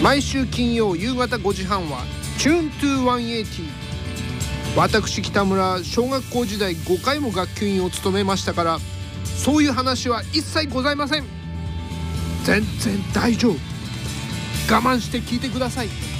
毎週金曜夕方5時半はチューントゥ180。私北村、小学校時代5回も学級委員を務めましたから、そういう話は一切ございません。全然大丈夫。我慢して聞いてください。